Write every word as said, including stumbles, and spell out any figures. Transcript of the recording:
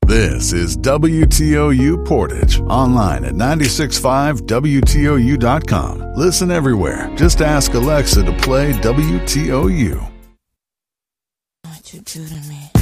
This is W T O U Portage, online at nine six five W T O U dot com. Listen everywhere. Just ask Alexa to play W T O U. What you do to me.